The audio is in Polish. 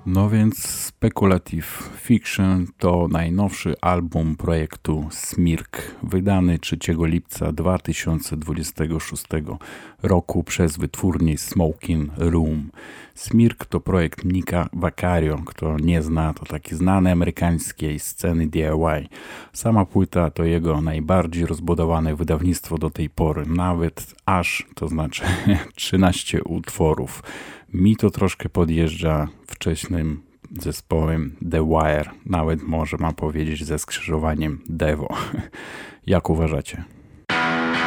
No więc Speculative Fiction to najnowszy album projektu Smirk, wydany 3 lipca 2026 roku przez wytwórnię Smoking Room. Smirk to projekt Nika Vacario, kto nie zna, to taki znany amerykańskiej sceny DIY. Sama płyta to jego najbardziej rozbudowane wydawnictwo do tej pory, nawet aż, to znaczy 13 utworów. Mi to troszkę podjeżdża wcześniejszym zespołem The Wire, nawet może mam powiedzieć ze skrzyżowaniem Devo. Jak uważacie?